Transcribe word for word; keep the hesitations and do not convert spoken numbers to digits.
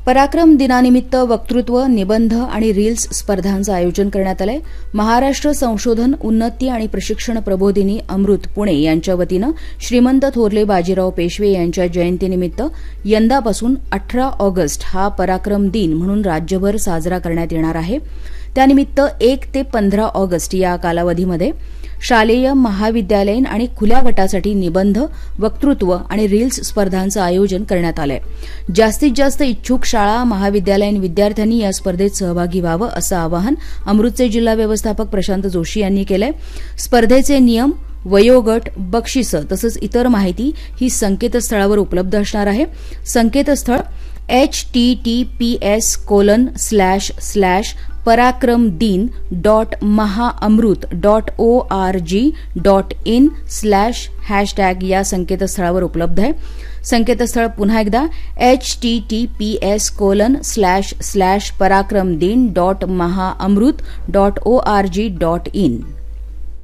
पराक्रम दिनानिमित्त वक्तृत्व, निबंध आणि रील्स स्पर्धांचं आयोजन करण्यात आलंय. महाराष्ट्र संशोधन, उन्नती आणि प्रशिक्षण प्रबोधिनी अमृत पुणे यांच्या वतीनं श्रीमंत थोरले बाजीराव पेशवे यांच्या जयंतीनिमित्त यंदापासून अठरा ऑगस्ट हा पराक्रम दिन म्हणून राज्यभर साजरा करण्यात येणार आहे. त्यानिमित्त एक ते पंधरा ऑगस्ट या कालावधीमध्ये शालेय, महाविद्यालयीन आणि खुल्या गटासाठी निबंध, वक्तृत्व आणि रील्स स्पर्धांचं आयोजन करण्यात आलंय. जास्तीत जास्त इच्छुक शाळा, महाविद्यालयीन विद्यार्थ्यांनी या स्पर्धेत सहभागी व्हावं असं आवाहन अमृतचे जिल्हा व्यवस्थापक प्रशांत जोशी यांनी केलंय. स्पर्धेचे नियम, वयोगट, बक्षिसं तसंच इतर माहिती ही संकेतस्थळावर उपलब्ध असणार आहे. संकेतस्थळ H T T P S colon slash slash पराक्रम दिन dot महाअमृत dot O R G dot in slash hashtag या संकेतस्थळावर उपलब्ध आहे. संकेतस्थळ पुन्हा एकदा H T T P S colon slash slash पराक्रम दिन dot महाअमृत dot O R G dot in.